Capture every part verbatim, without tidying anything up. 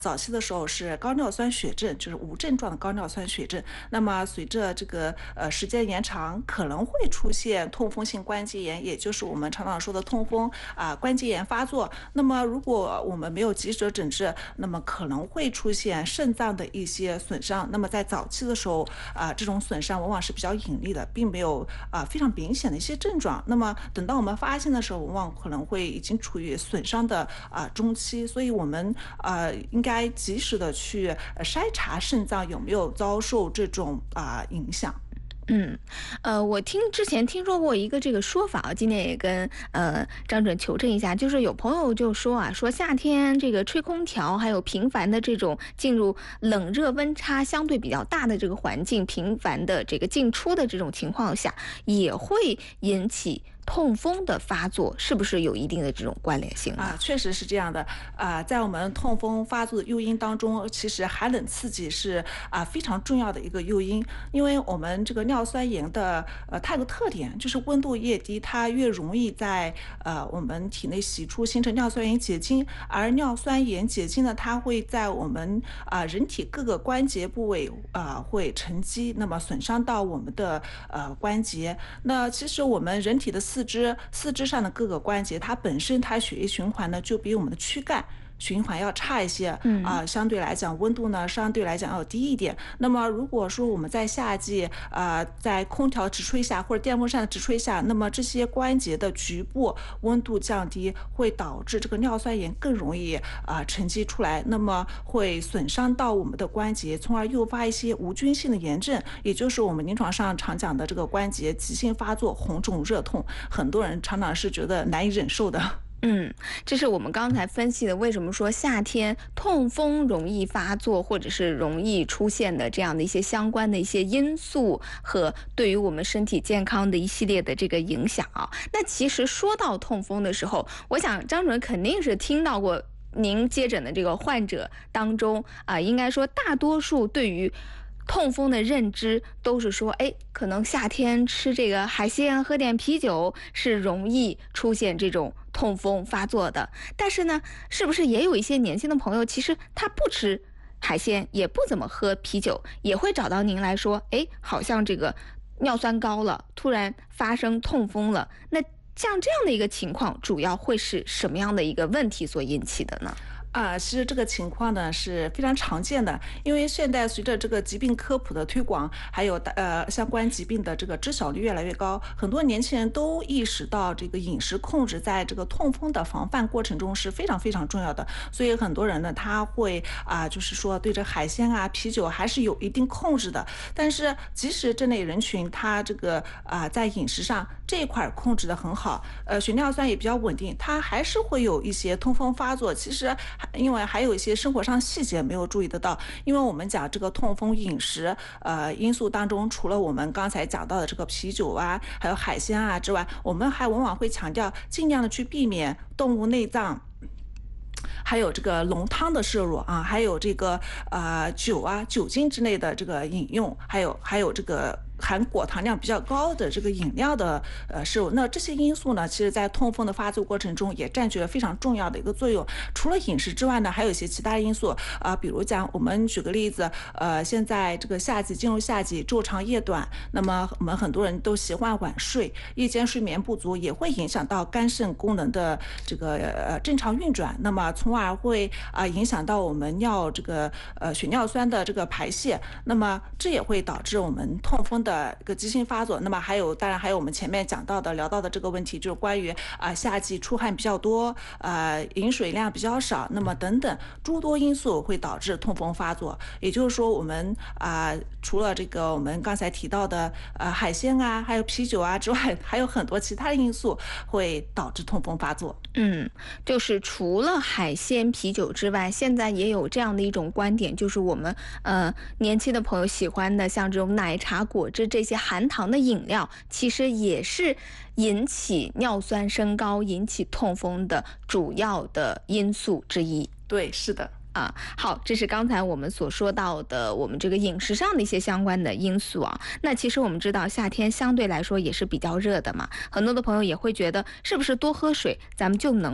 早期的时候是高尿酸血症，就是无症状的高尿酸血症。那么随着这个呃时间延长，可能会出现痛风性关节炎，也就是我们常常说的痛风啊、关节炎发作。那么如果我们没有及时的诊治，那么可能会出现肾脏的一些损伤。那么在早期的时候啊、这种损伤往往是比较隐匿的，并没有啊、非常明显的一些症状。那么等到我们发现的时候，往往可能会已经处于损伤的啊、中期。所以我们呃应该该及时的去呃筛查肾脏有没有遭受这种啊、影响。 嗯，呃，我听之前听说过一个这个说法啊，今天也跟呃张准求证一下，就是有朋友就说啊，说夏天这个吹空调，还有频繁的这种进入冷热温差相对比较大的这个环境，频繁的这个进出的这种情况下，也会引起痛风的发作，是不是有一定的这种关联性呢？ 啊，确实是这样的。啊，在我们痛风发作的诱因当中，其实寒冷刺激是啊非常重要的一个诱因，因为我们这个尿酸盐的呃它有个特点，就是温度越低，它越容易在呃我们体内析出，形成尿酸盐结晶。而尿酸盐结晶呢，它会在我们啊人体各个关节部位啊会沉积，那么损伤到我们的呃关节。那其实我们人体的四肢四肢上的各个关节，它本身它血液循环呢就比我们的躯干循环要差一些， 嗯啊、相对来讲温度呢相对来讲要低一点。那么如果说我们在夏季，呃，在空调直吹下或者电风扇的直吹下，那么这些关节的局部温度降低，会导致这个尿酸盐更容易啊、呃沉积出来，那么会损伤到我们的关节，从而诱发一些无菌性的炎症，也就是我们临床上常讲的这个关节急性发作、红肿热痛，很多人常常是觉得难以忍受的。 嗯，这是我们刚才分析的，为什么说夏天痛风容易发作，或者是容易出现的这样的一些相关的一些因素和对于我们身体健康的一系列的这个影响啊。那其实说到痛风的时候，我想张主任肯定是听到过您接诊的这个患者当中啊、应该说大多数对于痛风的认知都是说，哎，可能夏天吃这个海鲜，喝点啤酒是容易出现这种痛风发作的。但是呢，是不是也有一些年轻的朋友，其实他不吃海鲜，也不怎么喝啤酒，也会找到您来说，哎，好像这个尿酸高了，突然发生痛风了。那像这样的一个情况，主要会是什么样的一个问题所引起的呢？ 啊，其实这个情况呢是非常常见的，因为现在随着这个疾病科普的推广，还有呃相关疾病的这个知晓率越来越高，很多年轻人都意识到这个饮食控制在这个痛风的防范过程中是非常非常重要的，所以很多人呢他会啊、就是说对这海鲜啊、啤酒还是有一定控制的，但是即使这类人群他这个啊、在饮食上这一块控制的很好，呃血尿酸也比较稳定，他还是会有一些痛风发作。其实因为还有一些生活上细节没有注意得到，因为我们讲这个痛风饮食呃因素当中，除了我们刚才讲到的这个啤酒啊，还有海鲜啊之外，我们还往往会强调尽量的去避免动物内脏。还有这个浓汤的摄入啊，还有这个呃酒啊、酒精之类的这个饮用，还有还有这个含果糖量比较高的这个饮料的呃摄入。那这些因素呢，其实在痛风的发作过程中也占据了非常重要的一个作用。除了饮食之外呢，还有一些其他因素啊、呃比如讲我们举个例子，呃，现在这个夏季进入夏季，昼长夜短，那么我们很多人都喜欢晚睡，夜间睡眠不足也会影响到肝肾功能的这个呃正常运转，那么从而会啊、呃影响到我们尿这个呃血尿酸的这个排泄，那么这也会导致我们痛风的一个急性发作。那么还有当然还有我们前面讲到的聊到的这个问题，就是关于啊、呃夏季出汗比较多，呃饮水量比较少，那么等等诸多因素会导致痛风发作。也就是说我们啊、呃除了这个我们刚才提到的呃海鲜啊还有啤酒啊之外，还有很多其他的因素会导致痛风发作。 嗯，就是除了海鲜、啤酒之外，现在也有这样的一种观点，就是我们呃年轻的朋友喜欢的，像这种奶茶、果汁这些含糖的饮料，其实也是引起尿酸升高、引起痛风的主要的因素之一。 对，是的。 啊，好，这是刚才我们所说到的我们这个饮食上的一些相关的因素啊。那其实我们知道夏天相对来说也是比较热的嘛，很多的朋友也会觉得是不是多喝水咱们就能够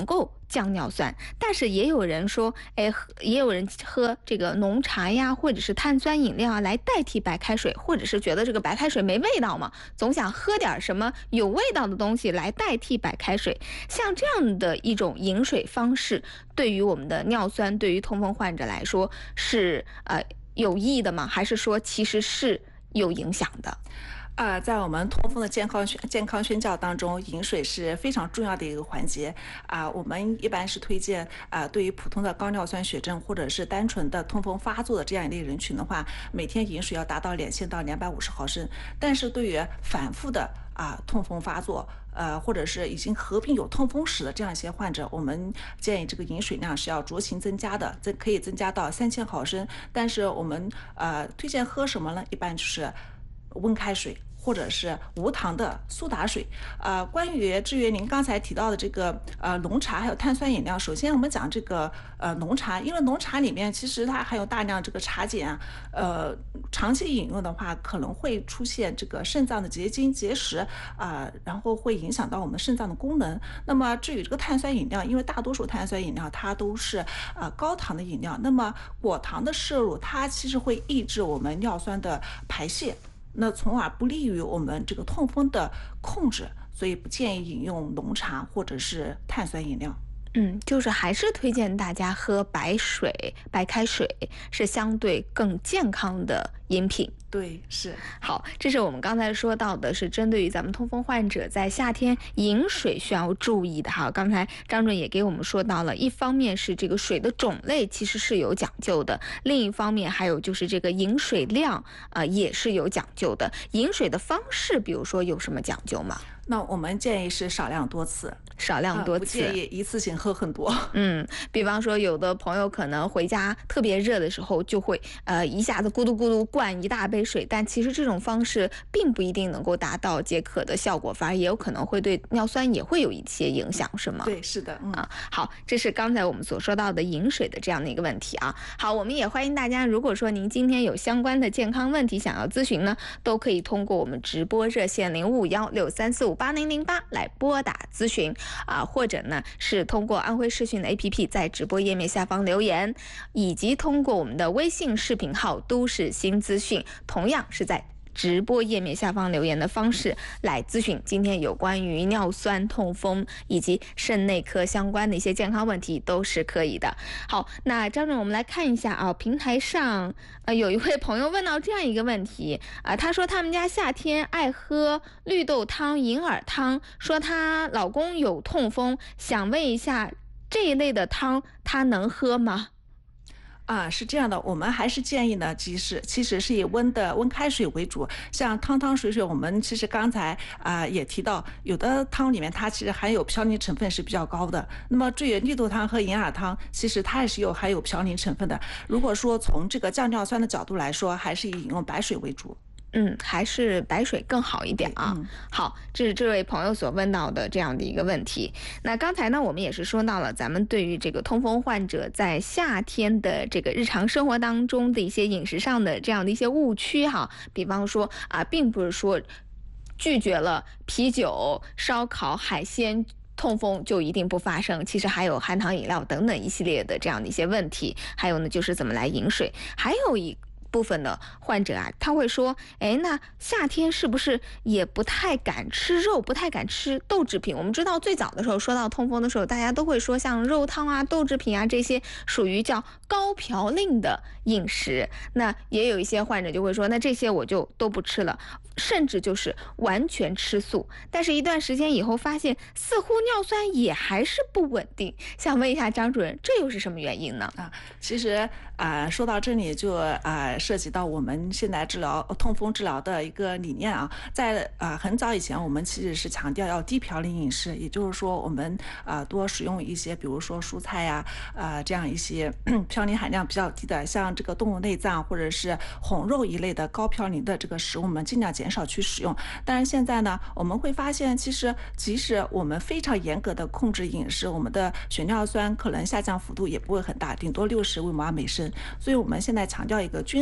降尿酸，但是也有人说，哎，也有人喝这个浓茶呀，或者是碳酸饮料啊来代替白开水，或者是觉得这个白开水没味道嘛，总想喝点什么有味道的东西来代替白开水。像这样的一种饮水方式，对于我们的尿酸，对于痛风患者来说是呃有益的吗？还是说其实是有影响的？ 呃，在我们痛风的健康宣健康宣教当中，饮水是非常重要的一个环节啊、呃。我们一般是推荐啊、呃，对于普通的高尿酸血症或者是单纯的痛风发作的这样一类人群的话，每天饮水要达到两千到两百五十毫升。但是对于反复的啊、呃、痛风发作，呃，或者是已经合并有痛风史的这样一些患者，我们建议这个饮水量是要酌情增加的，这可以增加到三千毫升。但是我们呃推荐喝什么呢？一般就是温开水。或者是无糖的苏打水，呃，关于至于您刚才提到的这个呃浓茶还有碳酸饮料，首先我们讲这个呃浓茶，因为浓茶里面其实它含有大量这个茶碱啊，呃，长期饮用的话可能会出现这个肾脏的结晶结石啊、呃，然后会影响到我们肾脏的功能。那么至于这个碳酸饮料，因为大多数碳酸饮料它都是呃高糖的饮料，那么果糖的摄入它其实会抑制我们尿酸的排泄。那从而不利于我们这个痛风的控制，所以不建议饮用浓茶或者是碳酸饮料。 嗯，就是还是推荐大家喝白水、白开水，是相对更健康的饮品。 对，是。 好，这是我们刚才说到的，是针对于咱们痛风患者在夏天饮水需要注意的哈。刚才张主任也给我们说到了，一方面是这个水的种类其实是有讲究的，另一方面还有就是这个饮水量啊、呃、也是有讲究的。饮水的方式，比如说有什么讲究吗？ 那我们建议是少量多次， 少量多次， 呃、不建议一次性喝很多。 嗯，比方说有的朋友可能回家特别热的时候，就会呃一下子咕嘟咕嘟灌一大杯水，但其实这种方式并不一定能够达到解渴的效果，反而也有可能会对尿酸也会有一些影响，是吗？ 对，是的，嗯啊，好，这是刚才我们所说到的饮水的这样的一个问题啊。好，我们也欢迎大家，如果说您今天有相关的健康问题想要咨询呢，都可以通过我们直播热线零五幺六三四五八零零八来拨打咨询啊，或者呢是通过安徽视讯的 A P P 在直播页面下方留言，以及通过我们的微信视频号都市新资讯，同样是在直播页面下方留言的方式来咨询今天有关于尿酸、痛风以及肾内科相关的一些健康问题都是可以的。好，那张主任我们来看一下啊，平台上呃有一位朋友问到这样一个问题啊，他说他们家夏天爱喝绿豆汤、银耳汤，说她老公有痛风，想问一下这一类的汤他能喝吗？ 啊，是这样的，我们还是建议呢，其实其实是以温的温开水为主，像汤汤水水，我们其实刚才啊、呃、也提到，有的汤里面它其实含有嘌呤成分是比较高的。那么至于绿豆汤和银耳汤，其实它也是有含有嘌呤成分的。如果说从这个降尿酸的角度来说，还是以饮用白水为主。 嗯，还是白水更好一点啊。 嗯、 好，这是这位朋友所问到的这样的一个问题。那刚才呢，我们也是说到了咱们对于这个痛风患者在夏天的这个日常生活当中的一些饮食上的这样的一些误区哈。比方说啊，并不是说拒绝了啤酒、烧烤、海鲜，痛风就一定不发生，其实还有含糖饮料等等一系列的这样的一些问题。还有呢，就是怎么来饮水，还有一部分的患者啊，他会说，哎，那夏天是不是也不太敢吃肉，不太敢吃豆制品？我们知道最早的时候说到痛风的时候，大家都会说像肉汤啊、豆制品啊这些属于叫高嘌呤的饮食。那也有一些患者就会说，那这些我就都不吃了，甚至就是完全吃素。但是一段时间以后发现，似乎尿酸也还是不稳定。想问一下张主任，这又是什么原因呢？ 啊，其实啊、呃，说到这里就啊、呃、涉及到我们现在治疗痛风治疗的一个理念啊，在啊、呃、很早以前，我们其实是强调要低嘌呤饮食，也就是说我们啊、呃、多使用一些，比如说蔬菜呀、啊，呃这样一些嘌呤含量比较低的，像这个动物内脏或者是红肉一类的高嘌呤的这个食物，我们尽量减少去使用。但是现在呢，我们会发现，其实即使我们非常严格的控制饮食，我们的血尿酸可能下降幅度也不会很大，顶多六十微摩尔每升。所以我们现在强调一个均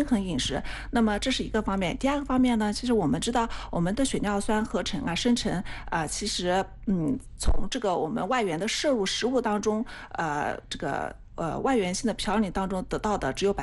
衡饮食。那么这是一个方面。第二个方面呢，其实我们知道我们的血尿酸合成啊、生成啊、其实嗯，从这个我们外源的摄入食物当中，呃，这个呃外源性的嘌呤当中得到的只有百